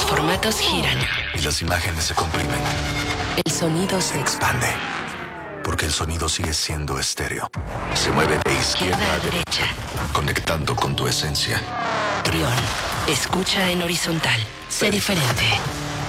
Los formatos giran. Y las imágenes se comprimen. El sonido se expande. Porque el sonido sigue siendo estéreo. Se mueve de izquierda a derecha, conectando con tu esencia. Trión. Escucha en horizontal. Sé diferente.